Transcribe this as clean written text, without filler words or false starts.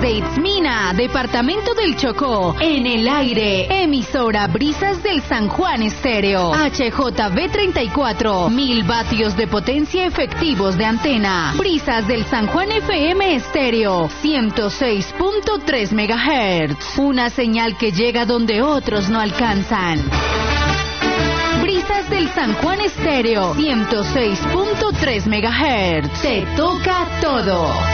desde Itzmina, departamento del Chocó, en el aire, emisora Brisas del San Juan Estéreo, HJB 34, 1000 vatios de potencia efectivos de antena, Brisas del San Juan FM Estéreo, 106.3 MHz, una señal que llega donde otros no alcanzan. Brisas del San Juan Estéreo, 106.3 MHz, te toca todo.